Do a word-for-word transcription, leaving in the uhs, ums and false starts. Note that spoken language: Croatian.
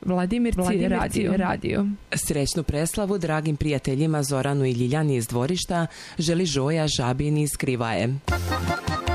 Vladimirci, Vladimirci radio. radio. Srećnu preslavu dragim prijateljima Zoranu i Ljiljani iz Dvorišta želi Žoja Žabin iz Krivaje.